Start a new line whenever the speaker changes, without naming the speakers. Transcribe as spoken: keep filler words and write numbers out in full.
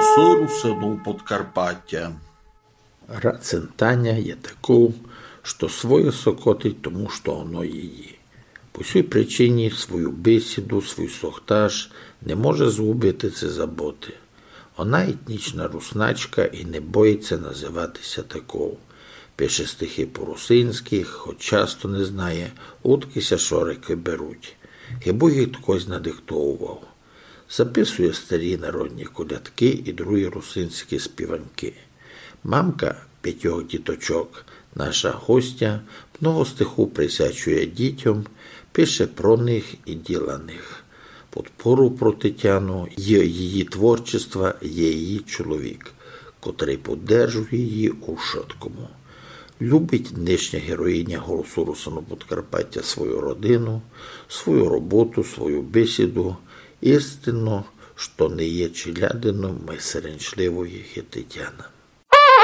голосу русину Подкарпаття.
Рацин Таня є таку, що своє сокотить тому, що оно її. По цій причині свою бесіду, свій сохтаж не може згубити це заботи. Вона етнічна русначка і не боїться називатися такою. Пише стихи по-русинськи, хоч часто не знає, откися шорики беруть. Хіба їх хтось надиктовував. Записує старі народні колядки і другі русинські співанки. Мамка п'ятьох діточок, наша гостя, много стиху присвячує дітям, пише про них і діла них. Подпору про Тетяну є її творчества, є її чоловік, котрий подержує її у шоткому. Любить нинішня героїня голосу русину Подкарпаття свою родину, свою роботу, свою бесіду, істинно, що не є челядином майстерничливої Тетяна.